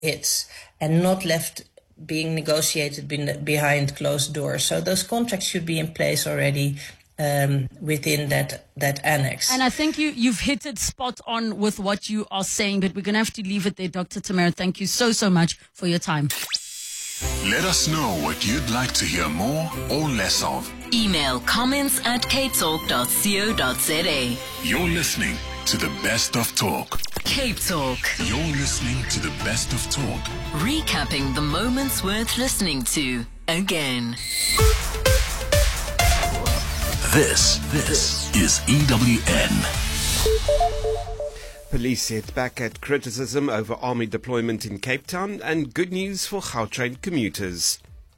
hits and not left being negotiated behind closed doors. So those contracts should be in place already within that annex. And I think you've hit it spot on with what you are saying, but we're going to have to leave it there. Dr. Tamara, thank you so much for your time. Let us know what you'd like to hear more or less of. Email comments@capetalk.co.za. You're listening to the best of talk. Cape Talk. You're listening to the best of talk. Recapping the moments worth listening to again. This is EWN. Police hit back at criticism over army deployment in Cape Town, and good news for Gautrain commuters.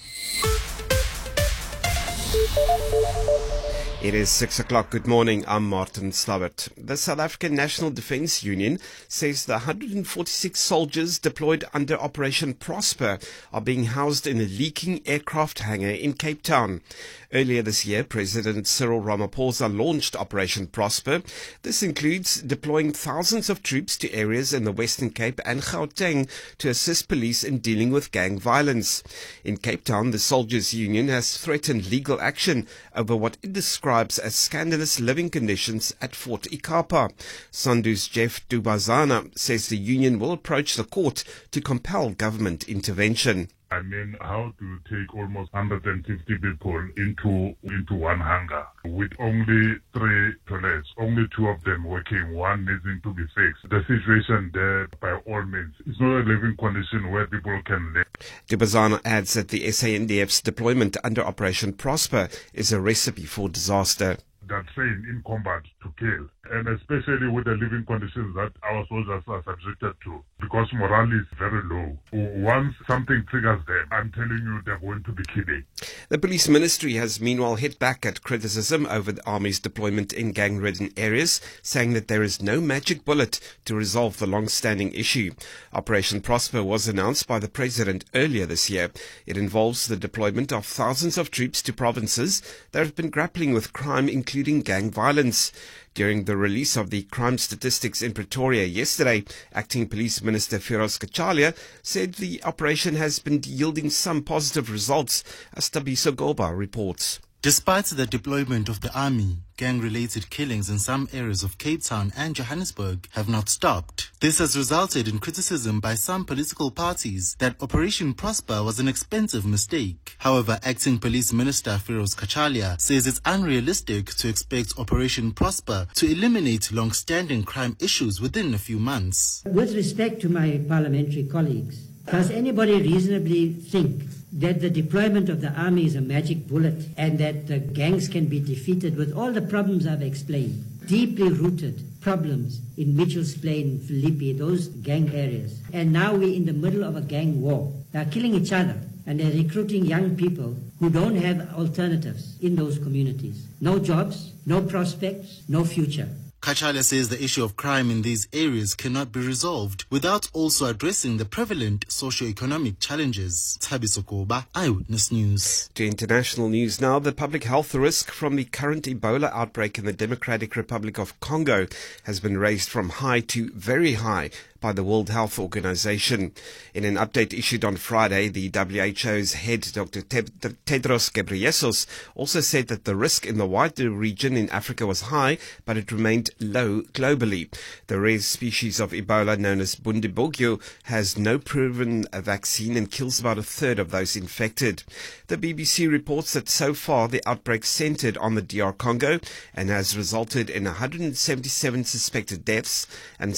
It is 6 o'clock. Good morning. I'm Martin Slabbert. The South African National Defence Union says the 146 soldiers deployed under Operation Prosper are being housed in a leaking aircraft hangar in Cape Town. Earlier this year, President Cyril Ramaphosa launched Operation Prosper. This includes deploying thousands of troops to areas in the Western Cape and Gauteng to assist police in dealing with gang violence. In Cape Town, the Soldiers' Union has threatened legal action over what it describes as scandalous living conditions at Fort Ikapa. Sandu's Jeff Dubazana says the union will approach the court to compel government intervention. I mean, how to take almost 150 people into one hangar with only 3 toilets, only 2 of them working, one needing to be fixed. The situation there, by all means, is not a living condition where people can live. Dubazana adds that the SANDF's deployment under Operation Prosper is a recipe for disaster. That trained in combat to kill, and especially with the living conditions that our soldiers are subjected to, because morale is very low. Once something triggers them, I'm telling you, they're going to be killing. The police ministry has meanwhile hit back at criticism over the army's deployment in gang-ridden areas, saying that there is no magic bullet to resolve the long-standing issue. Operation Prosper was announced by the president earlier this year. It involves the deployment of thousands of troops to provinces that have been grappling with crime, including gang violence. During the release of the crime statistics in Pretoria yesterday, Acting Police Minister Firoz Kachalia said the operation has been yielding some positive results, as Tabiso Goba reports. Despite the deployment of the army, gang-related killings in some areas of Cape Town and Johannesburg have not stopped. This has resulted in criticism by some political parties that Operation Prosper was an expensive mistake. However, Acting Police Minister Firoz Kachalia says it's unrealistic to expect Operation Prosper to eliminate long-standing crime issues within a few months. With respect to my parliamentary colleagues, does anybody reasonably think that the deployment of the army is a magic bullet and that the gangs can be defeated with all the problems I've explained? Deeply rooted problems in Mitchell's Plain, Philippi, those gang areas. And now we're in the middle of a gang war. They're killing each other and they're recruiting young people who don't have alternatives in those communities. No jobs, no prospects, no future. Kachalia says the issue of crime in these areas cannot be resolved without also addressing the prevalent socio-economic challenges. Tabiso Goba, Eyewitness News. To international news now, the public health risk from the current Ebola outbreak in the Democratic Republic of Congo has been raised from high to very high by the World Health Organization. In an update issued on Friday, the WHO's head, Dr. Tedros Ghebreyesus, also said that the risk in the wider region in Africa was high, but it remained low globally. The rare species of Ebola, known as Bundibugyo, has no proven vaccine and kills about a third of those infected. The BBC reports that so far the outbreak centered on the DR Congo and has resulted in 177 suspected deaths and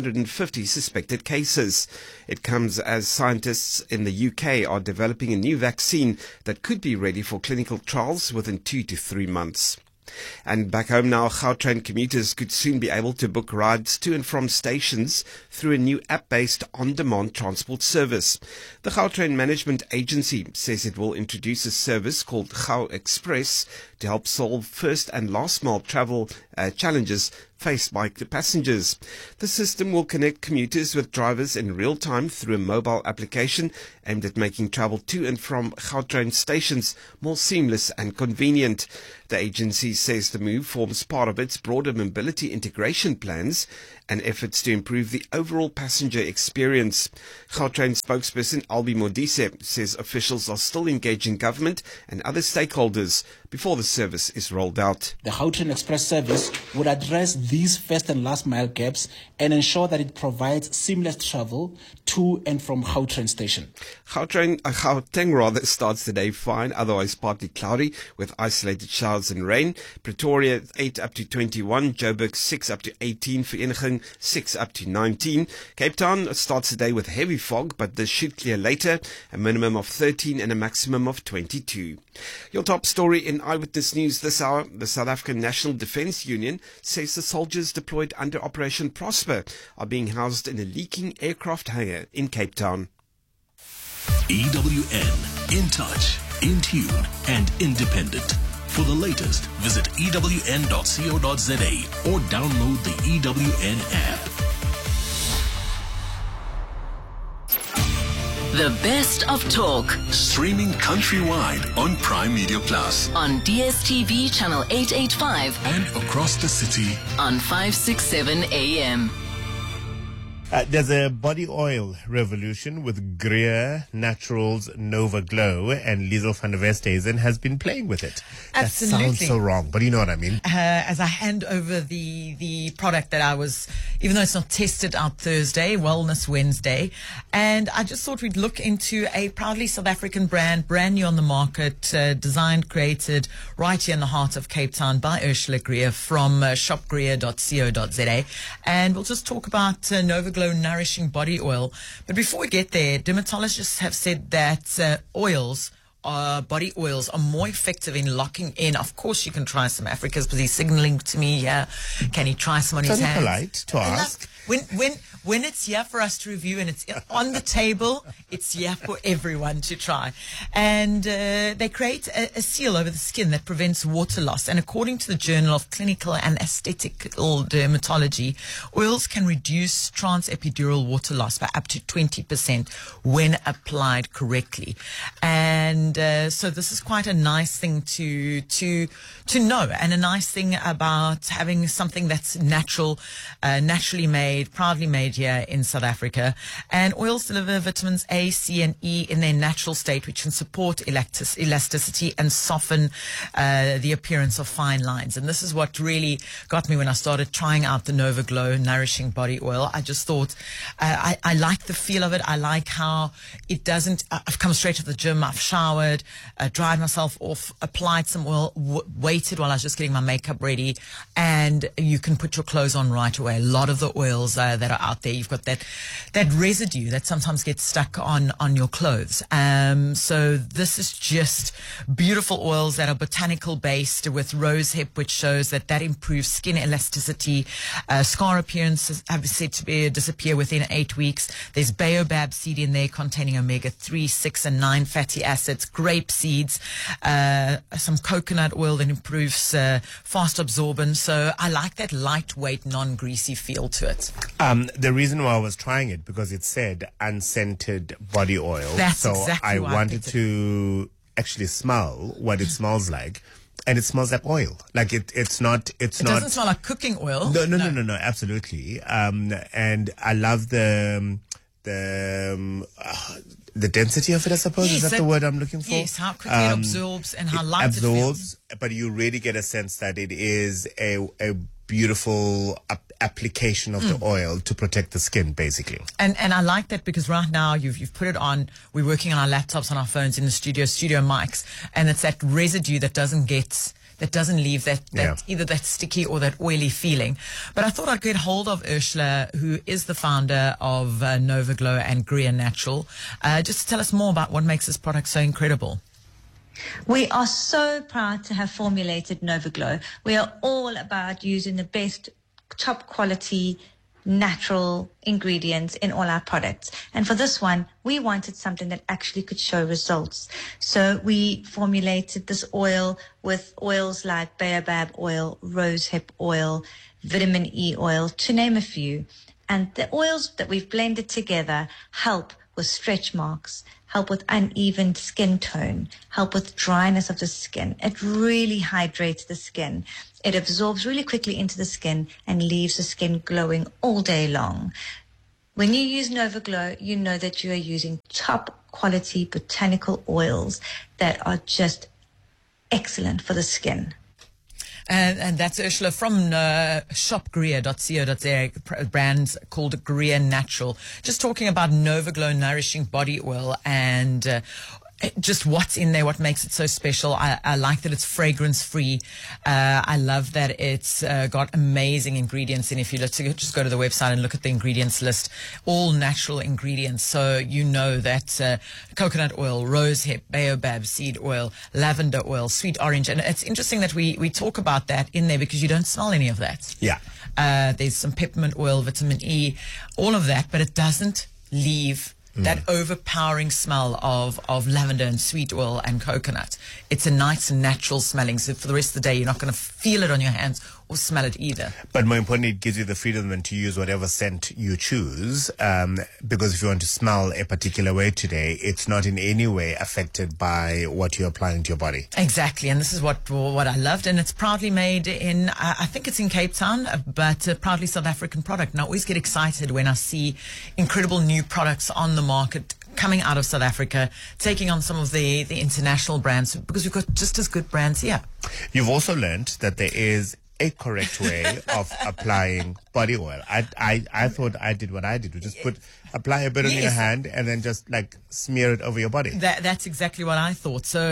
750 suspected cases. It comes as scientists in the UK are developing a new vaccine that could be ready for clinical trials within 2 to 3 months. And back home now, Gautrain commuters could soon be able to book rides to and from stations through a new app-based on-demand transport service. The Gautrain Management Agency says it will introduce a service called Gau Express to help solve first and last mile travel challenges faced by the passengers. The system will connect commuters with drivers in real time through a mobile application aimed at making travel to and from Gautrain stations more seamless and convenient. The agency says the move forms part of its broader mobility integration plans and efforts to improve the overall passenger experience. Gautrain spokesperson Albi Modise says officials are still engaging government and other stakeholders before the service is rolled out. The Gautrain Express service would address these first and last mile gaps and ensure that it provides seamless travel to and from Gautrain station. Gauteng starts today fine, otherwise partly cloudy with isolated showers and rain. Pretoria 8 up to 21, Joburg 6 up to 18, Vereeniging 6 up to 19. Cape Town starts today with heavy fog, but this should clear later, a minimum of 13 and a maximum of 22. Your top story in Eyewitness News this hour: the South African National Defence Union says the soldiers deployed under Operation Prosper are being housed in a leaking aircraft hangar in Cape Town. EWN, in touch, in tune and independent. For the latest, visit ewn.co.za or download the EWN app. The best of talk. Streaming countrywide on Prime Media Plus. On DSTV channel 885. And across the city on 567 AM. There's a body oil revolution with Greer Naturals Nova Glow, and Liesl van der Westhuizen has been playing with it. Absolutely. That sounds so wrong, but you know what I mean. As I hand over the product that I was, even though it's not tested out Thursday, Wellness Wednesday, and I just thought we'd look into a proudly South African brand, brand new on the market, designed, created right here in the heart of Cape Town by Ursula Greer from shopgreer.co.za, and we'll just talk about Nova Glow Nourishing Body Oil. But before we get there, dermatologists have said that body oils are more effective in locking in. Of course, you can try some. Africa's busy signaling to me here. Can he try some on his hands? Polite to ask. When it's here for us to review and it's on the table, it's here for everyone to try. And they create a seal over the skin that prevents water loss. And according to the Journal of Clinical and Aesthetical Dermatology, oils can reduce transepidural water loss by up to 20% when applied correctly. And so this is quite a nice thing to know, and a nice thing about having something that's natural, naturally made, proudly made here in South Africa. And oils deliver vitamins A, C, and E in their natural state, which can support elasticity and soften the appearance of fine lines. And this is what really got me when I started trying out the Nova Glow Nourishing Body Oil. I just thought I like the feel of it. I like how it doesn't. I've come straight to the gym. I've showered, dried myself off, applied some oil, waited while I was just getting my makeup ready, and you can put your clothes on right away. A lot of the oils that are out there, you've got that residue that sometimes gets stuck on your clothes. So this is just beautiful oils that are botanical based with rosehip, which shows that improves skin elasticity. Scar appearances have said to disappear within 8 weeks. There's baobab seed in there containing omega-3, 6, and 9 fatty acids, grape seeds, some coconut oil that improves fast absorbance. So I like that lightweight, non-greasy feel to it. The reason why I was trying it, because it said unscented body oil. That's so exactly I why wanted to actually smell what it smells like. And it smells like oil. Like it doesn't smell like cooking oil. No, absolutely. And I love the density of it, I suppose. Yes, is that the word I'm looking for? Yes, how quickly it absorbs and how light it feels. But you really get a sense that it is a beautiful application of the oil to protect the skin, basically. And I like that, because right now you've put it on. We're working on our laptops, on our phones in the studio mics, and it's that residue that doesn't leave that either that sticky or that oily feeling. But I thought I'd get hold of Ursula, who is the founder of Nova Glow and Greer Natural, just to tell us more about what makes this product so incredible. We are so proud to have formulated Nova Glow. We are all about using the best, top quality, natural ingredients in all our products. And for this one, we wanted something that actually could show results. So we formulated this oil with oils like baobab oil, rosehip oil, vitamin E oil, to name a few. And the oils that we've blended together help with stretch marks, help with uneven skin tone, help with dryness of the skin. It really hydrates the skin. It absorbs really quickly into the skin and leaves the skin glowing all day long. When you use NovaGlow, you know that you are using top quality botanical oils that are just excellent for the skin. And that's Ursula from shopgreer.co.za, brand called Greer Natural. Just talking about NovaGlow Nourishing Body Oil and just what's in there, what makes it so special. I like that it's fragrance free. I love that it's got amazing ingredients. And if you just go to the website and look at the ingredients list, all natural ingredients. So you know that coconut oil, rosehip, baobab seed oil, lavender oil, sweet orange. And it's interesting that we talk about that in there because you don't smell any of that. Yeah. There's some peppermint oil, vitamin E, all of that, but it doesn't leave that overpowering smell of lavender and sweet oil and coconut. It's a nice and natural smelling. So for the rest of the day, you're not going to feel it on your hands or smell it either. But more importantly, it gives you the freedom then to use whatever scent you choose. Because if you want to smell a particular way today, it's not in any way affected by what you're applying to your body. Exactly. And this is what I loved. And it's proudly made in, I think it's in Cape Town, but proudly South African product. And I always get excited when I see incredible new products on the market coming out of South Africa, taking on some of the international brands, because we've got just as good brands here. You've also learned that there is a correct way of applying body oil. I thought I did what I did, which is apply a bit on your hand and then just like smear it over your body. That's exactly what I thought. So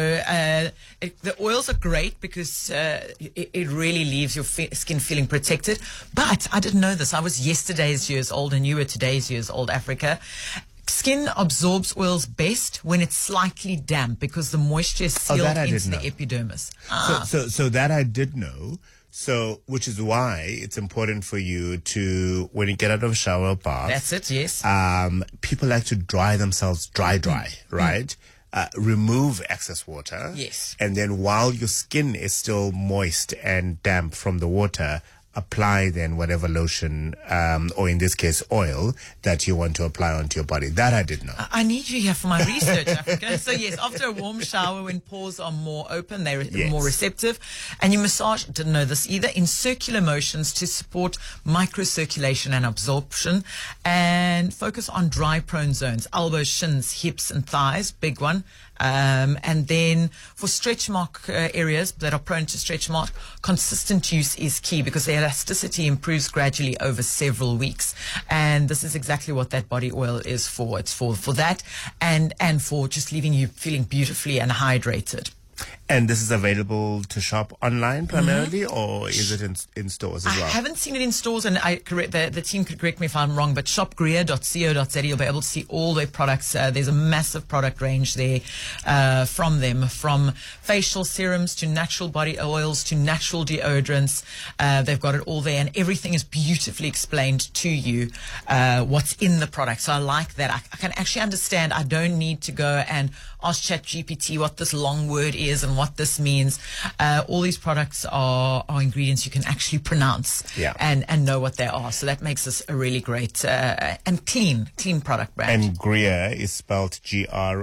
the oils are great because it really leaves your skin feeling protected. But I didn't know this. I was yesterday's years old and you were today's years old, Africa. Skin absorbs oils best when it's slightly damp because the moisture is sealed into the epidermis. So that I did know. So, which is why it's important for you to, when you get out of a shower or bath. That's it, yes. People like to dry themselves dry, right? Remove excess water. Yes. And then while your skin is still moist and damp from the water, apply then whatever lotion, or in this case, oil that you want to apply onto your body. That I did know. I need you here for my research, Africa. So yes, after a warm shower, when pores are more open, they're more receptive. And you massage, didn't know this either, in circular motions to support microcirculation and absorption, and focus on dry prone zones, elbows, shins, hips and thighs, big one. And then for stretch mark areas that are prone to stretch mark, consistent use is key because the elasticity improves gradually over several weeks. And this is exactly what that body oil is for. It's for that and for just leaving you feeling beautifully and hydrated. And this is available to shop online primarily, or is it in stores as well? I haven't seen it in stores, and the team could correct me if I'm wrong, but shopgreer.co.za, you'll be able to see all their products. There's a massive product range there from them, from facial serums to natural body oils to natural deodorants. They've got it all there, and everything is beautifully explained to you what's in the product. So I like that. I can actually understand. I don't need to go and ask ChatGPT what this long word is and what this means. All these products are ingredients you can actually pronounce and know what they are. So that makes this a really great and clean product brand. And Greer is spelled Greer.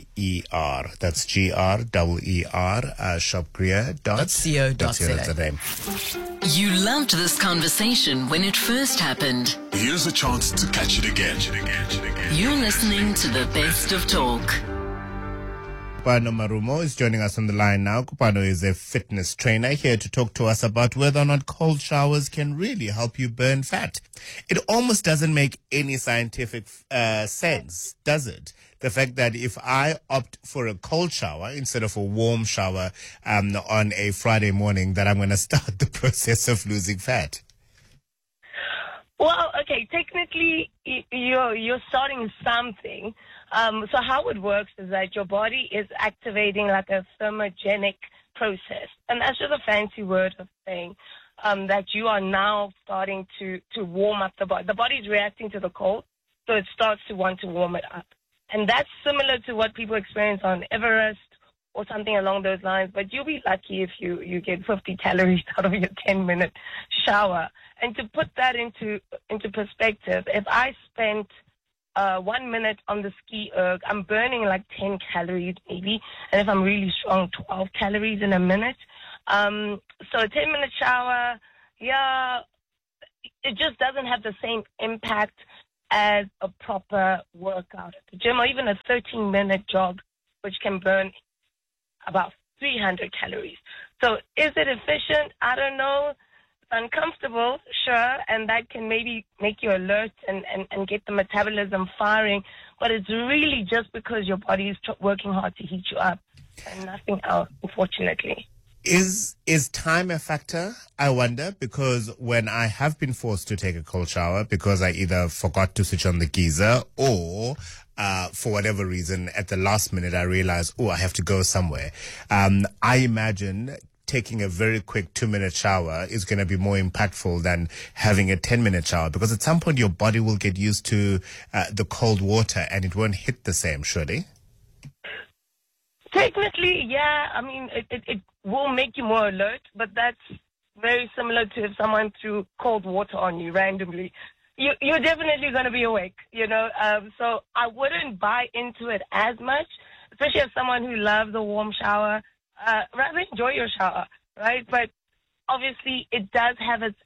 That's Greer. shopgreer.co.za. You loved this conversation when it first happened. Here's a chance to catch it again. You're listening to the Best of Talk. Kupano Marumo is joining us on the line now. Kupano is a fitness trainer here to talk to us about whether or not cold showers can really help you burn fat. It almost doesn't make any scientific sense, does it? The fact that if I opt for a cold shower instead of a warm shower on a Friday morning, that I'm going to start the process of losing fat. Well, okay, technically you're starting something. So how it works is that your body is activating like a thermogenic process. And that's just a fancy word of saying that you are now starting to warm up the body. The body's reacting to the cold, so it starts to want to warm it up. And that's similar to what people experience on Everest or something along those lines. But you'll be lucky if you get 50 calories out of your 10-minute shower. And to put that into perspective, if I spent 1 minute on the ski erg, I'm burning like 10 calories maybe. And if I'm really strong, 12 calories in a minute. So a 10-minute shower, yeah, it just doesn't have the same impact as a proper workout at the gym, or even a 13-minute jog, which can burn about 300 calories. So is it efficient? I don't know. It's uncomfortable, sure, and that can maybe make you alert and get the metabolism firing, but it's really just because your body is working hard to heat you up and nothing else, unfortunately. Is time a factor, I wonder? Because when I have been forced to take a cold shower because I either forgot to switch on the geyser or for whatever reason at the last minute I realized, I have to go somewhere. I imagine taking a very quick 2-minute shower is going to be more impactful than having a 10-minute shower, because at some point your body will get used to the cold water and it won't hit the same, surely? Technically, yeah. I mean, it will make you more alert, but that's very similar to if someone threw cold water on you randomly. You're definitely going to be awake, you know. So I wouldn't buy into it as much, especially as someone who loves a warm shower. Rather enjoy your shower, right? But obviously, it does have its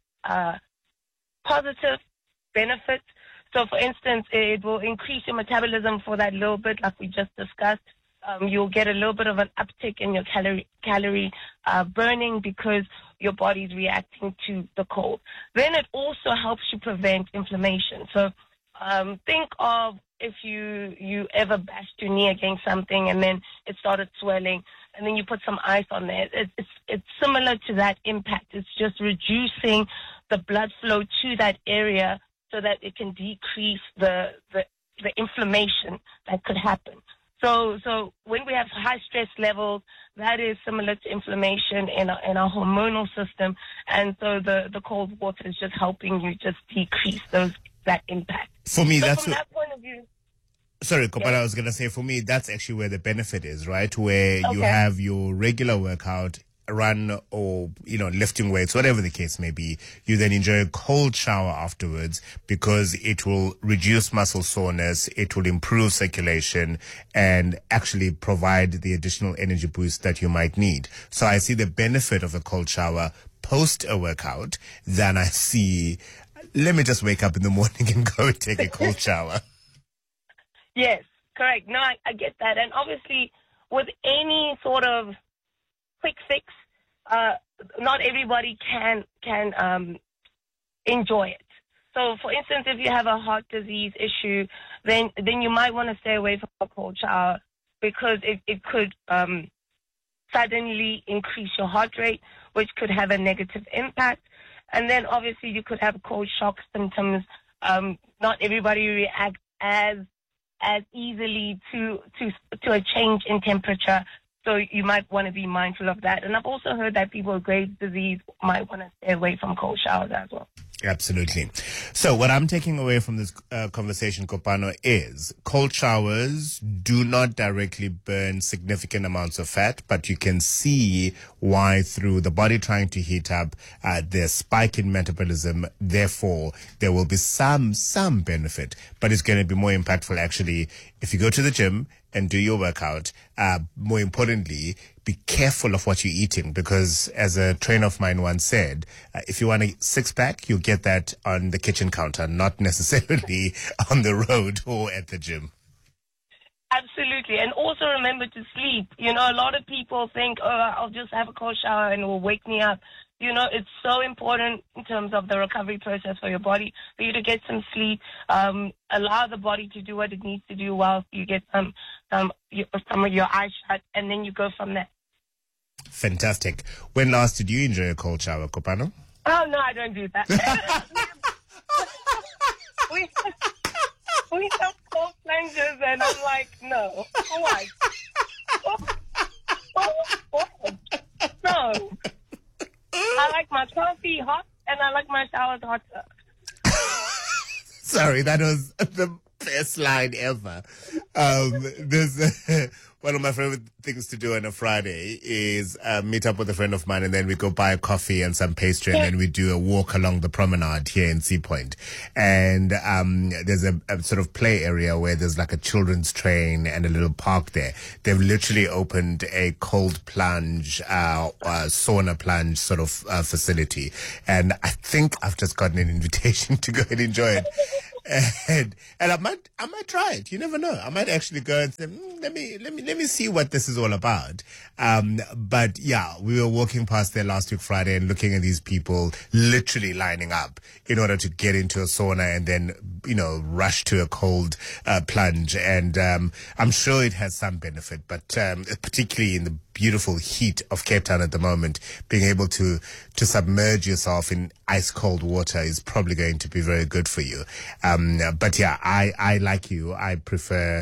positive benefits. So, for instance, it will increase your metabolism for that little bit, like we just discussed. You'll get a little bit of an uptick in your calorie burning because your body's reacting to the cold. Then it also helps you prevent inflammation. So think of if you ever bashed your knee against something and then it started swelling and then you put some ice on there. It's similar to that impact. It's just reducing the blood flow to that area so that it can decrease the inflammation that could happen. So when we have high stress levels, that is similar to inflammation in our hormonal system, and so the cold water is just helping you just decrease that impact. For me, so that's from that point of view. Sorry, Kopana, I was going to say, for me, that's actually where the benefit is, right? Where you have your regular workout, run or, lifting weights, whatever the case may be, you then enjoy a cold shower afterwards because it will reduce muscle soreness, it will improve circulation and actually provide the additional energy boost that you might need. So I see the benefit of a cold shower post a workout than I see, let me just wake up in the morning and go take a cold shower. Yes, correct. No, I get that. And obviously with any sort of quick fix, not everybody can enjoy it. So, for instance, if you have a heart disease issue, then you might want to stay away from a cold shower because it could suddenly increase your heart rate, which could have a negative impact. And then, obviously, you could have cold shock symptoms. Not everybody reacts as easily to a change in temperature. So you might want to be mindful of that. And I've also heard that people with Graves' disease might want to stay away from cold showers as well. Absolutely. So what I'm taking away from this conversation, Kopano, is cold showers do not directly burn significant amounts of fat, but you can see why through the body trying to heat up, there's spike in metabolism. Therefore, there will be some benefit, but it's going to be more impactful actually if you go to the gym and do your workout. More importantly, be careful of what you're eating, because as a trainer of mine once said, if you want a six-pack, you'll get that on the kitchen counter, not necessarily on the road or at the gym. Absolutely. And also remember to sleep. A lot of people think, I'll just have a cold shower and it will wake me up. It's so important in terms of the recovery process for your body, for you to get some sleep, allow the body to do what it needs to do while you get some of your eyes shut, and then you go from there. Fantastic. When last did you enjoy a cold shower, Kopano? Oh, no, I don't do that. we have cold plunges, and I'm like, no. Why? No. I like my coffee hot, and I like my showers hotter. Sorry, that was the best line ever. There's one of my favorite things to do on a Friday is meet up with a friend of mine, and then we go buy a coffee and some pastry, and then we do a walk along the promenade here in Sea Point. And there's a sort of play area where there's like a children's train and a little park there. They've literally opened a cold plunge, sauna plunge sort of facility. And I think I've just gotten an invitation to go and enjoy it. And I might try it. You never know. I might actually go and say, let me see what this is all about. But yeah, we were walking past there last week Friday and looking at these people literally lining up in order to get into a sauna and then, rush to a cold plunge. And I'm sure it has some benefit, but particularly in the beautiful heat of Cape Town at the moment, being able to submerge yourself in ice cold water is probably going to be very good for you. But yeah, I like you. I prefer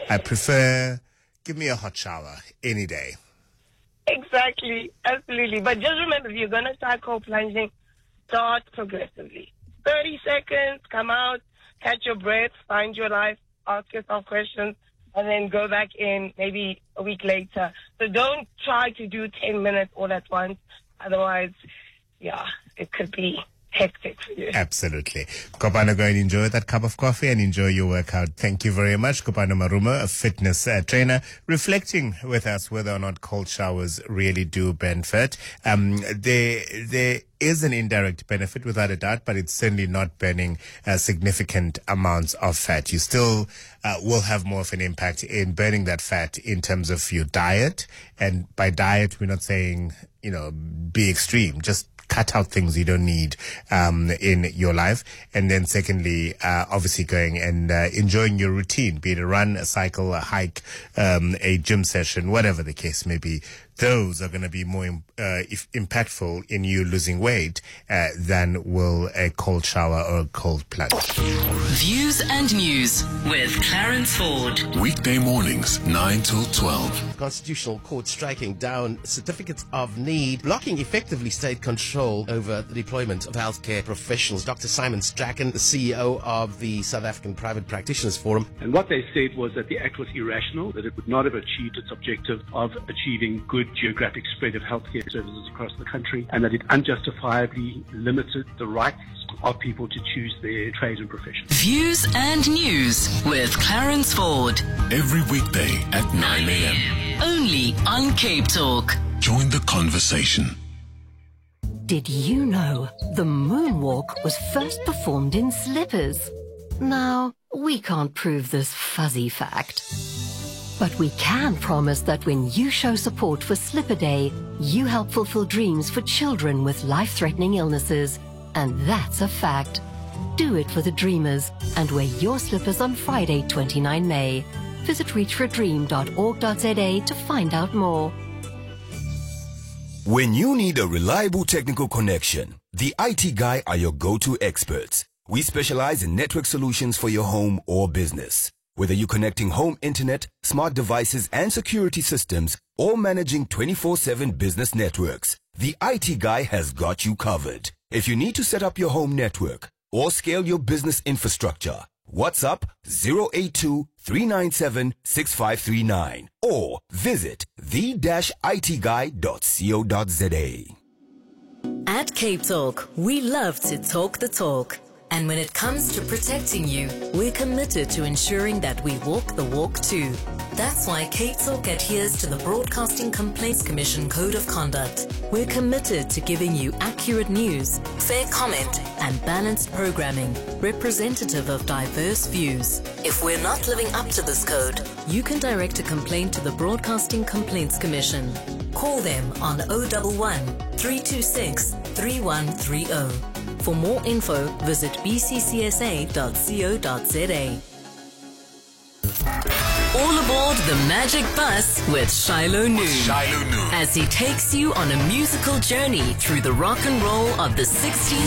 give me a hot shower any day. Exactly. Absolutely. But just remember, if you're going to start cold plunging, start progressively. 30 seconds, come out, catch your breath, find your life, ask yourself questions, and then go back in maybe a week later. So don't try to do 10 minutes all at once. Otherwise, yeah, it could be hectic for you. Absolutely. Kopano, go and enjoy that cup of coffee and enjoy your workout. Thank you very much. Kopano Marumo, a fitness trainer, reflecting with us whether or not cold showers really do burn fat. There is an indirect benefit without a doubt, but it's certainly not burning significant amounts of fat. You still will have more of an impact in burning that fat in terms of your diet. And by diet, we're not saying, be extreme. Just cut out things you don't need in your life. And then secondly, obviously going and enjoying your routine, be it a run, a cycle, a hike, a gym session, whatever the case may be. Those are going to be more impactful in you losing weight than will a cold shower or a cold plunge. Views and News with Clarence Ford. Weekday mornings, 9 till 12. Constitutional Court striking down certificates of need, blocking effectively state control over the deployment of healthcare professionals. Dr. Simon Strachan, the CEO of the South African Private Practitioners Forum. And what they said was that the act was irrational, that it would not have achieved its objective of achieving good geographic spread of healthcare services across the country, and that it unjustifiably limited the rights of people to choose their trade and profession. Views and News with Clarence Ford. Every weekday at 9 a.m. Only on Cape Talk. Join the conversation. Did you know the moonwalk was first performed in slippers? Now, we can't prove this fuzzy fact, but we can promise that when you show support for Slipper Day, you help fulfill dreams for children with life-threatening illnesses. And that's a fact. Do it for the dreamers and wear your slippers on Friday, 29 May. Visit reachforadream.org.za to find out more. When you need a reliable technical connection, the IT Guy are your go-to experts. We specialize in network solutions for your home or business. Whether you're connecting home internet, smart devices and security systems, or managing 24/7 business networks, the IT Guy has got you covered. If you need to set up your home network or scale your business infrastructure, WhatsApp 082-397-6539 or visit the-itguy.co.za. At Cape Talk, we love to talk the talk. And when it comes to protecting you, we're committed to ensuring that we walk the walk too. That's why Cape Talk adheres to the Broadcasting Complaints Commission Code of Conduct. We're committed to giving you accurate news, fair comment, and balanced programming, representative of diverse views. If we're not living up to this code, you can direct a complaint to the Broadcasting Complaints Commission. Call them on 011-326-3130. For more info, visit bccsa.co.za. All aboard the Magic Bus with Shiloh Noon. As he takes you on a musical journey through the rock and roll of the 60s.